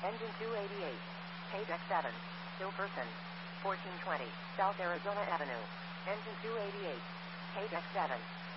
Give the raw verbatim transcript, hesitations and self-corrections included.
Engine two eighty-eight. Page X seven. Hilkerson. fourteen twenty. South Arizona Avenue. Engine two eighty-eight. Page X seven.